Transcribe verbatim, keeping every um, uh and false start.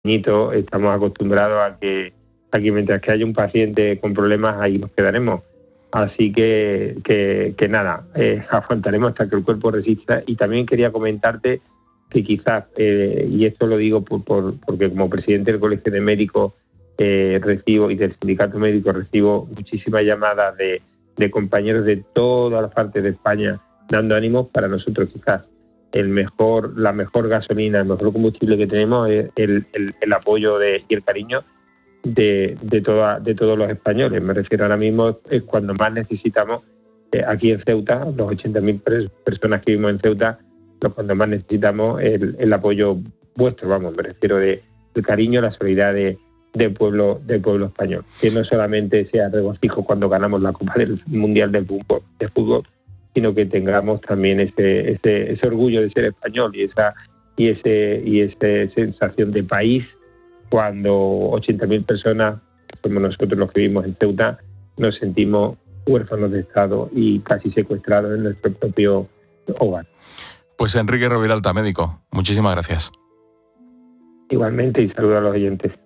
pequeñito estamos acostumbrados a que, a que mientras que haya un paciente con problemas, ahí nos quedaremos. Así que, que, que nada, eh, afrontaremos hasta que el cuerpo resista. Y también quería comentarte que quizás, eh, y esto lo digo por, por, porque como presidente del Colegio de Médicos eh, recibo y del Sindicato Médico recibo muchísimas llamadas de, de compañeros de todas las partes de España dando ánimos. Para nosotros quizás el mejor, la mejor gasolina, el mejor combustible que tenemos es el, el, el apoyo de, y el cariño de, de, toda, de todos los españoles. Me refiero ahora mismo, es cuando más necesitamos, eh, aquí en Ceuta, los ochenta mil personas que vivimos en Ceuta, los cuando más necesitamos el, el apoyo vuestro, vamos, me refiero de, del cariño, la solidaridad de, del pueblo, del pueblo español. Que no solamente sea regocijo cuando ganamos la Copa del Mundial de Fútbol, de fútbol sino que tengamos también ese, ese, ese orgullo de ser español y esa y ese y esa sensación de país cuando ochenta mil personas, somos nosotros los que vivimos en Ceuta, nos sentimos huérfanos de Estado y casi secuestrados en nuestro propio hogar. Pues Enrique Roviralta, médico, muchísimas gracias. Igualmente, y saludos a los oyentes.